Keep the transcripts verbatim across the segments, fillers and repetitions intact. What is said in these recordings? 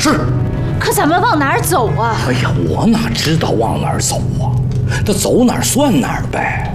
是。 可咱们往哪儿走啊？ 哎呀，我哪知道往哪儿走啊？这走哪儿算哪儿呗。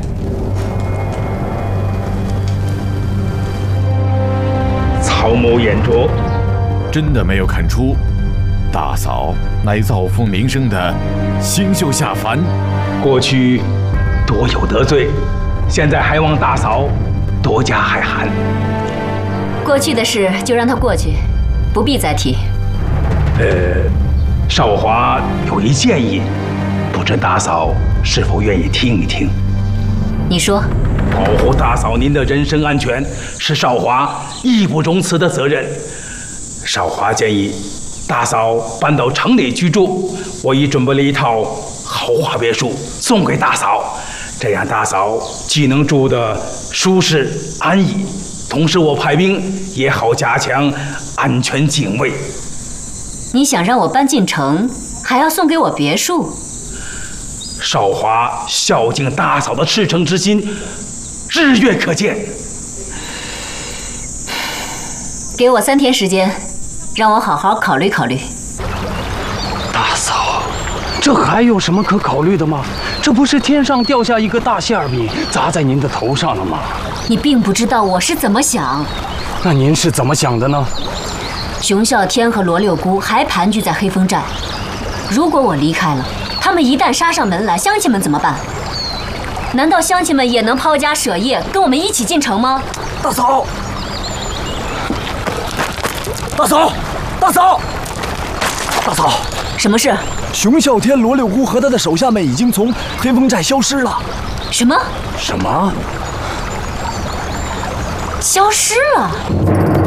曹某眼拙， 真的没有看出，大嫂乃造风名声的星宿下凡。 过去多有得罪，现在还望大嫂多加海涵。 过去的事就让它过去，不必再提。 呃，少华有一建议，不知大嫂是否愿意听一听？ 你说。 保护大嫂您的人身安全是少华义不容辞的责任。少华建议大嫂搬到城里居住，我已准备了一套豪华别墅送给大嫂，这样大嫂既能住得舒适安逸，同时我派兵也好加强安全警卫。 你想让我搬进城，还要送给我别墅？ 少华孝敬大嫂的赤诚之心，日月可见。 给我三天时间，让我好好考虑考虑。 大嫂，这还有什么可考虑的吗？这不是天上掉下一个大馅饼砸在您的头上了吗？ 你并不知道我是怎么想。 那您是怎么想的呢？ 熊啸天和罗六姑还盘踞在黑风寨，如果我离开了，他们一旦杀上门来，乡亲们怎么办？难道乡亲们也能抛家舍业跟我们一起进城吗？ 大嫂，大嫂，大嫂，大嫂， 什么事？ 熊啸天、罗六姑和他的手下们已经从黑风寨消失了。 什么？ 什么？ 消失了？